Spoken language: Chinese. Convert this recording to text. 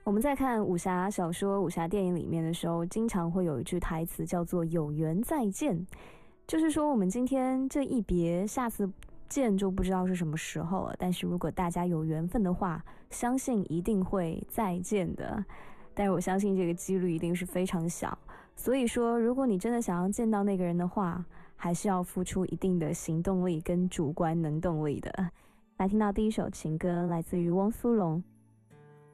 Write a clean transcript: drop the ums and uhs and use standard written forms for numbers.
我们在看武侠小说、武侠电影里面的时候，经常会有一句台词叫做"有缘再见"，就是说我们今天这一别，下次见就不知道是什么时候了。但是如果大家有缘分的话，相信一定会再见的。但是我相信这个几率一定是非常小，所以说，如果你真的想要见到那个人的话，还是要付出一定的行动力跟主观能动力的。来听到第一首情歌，来自于汪苏泷。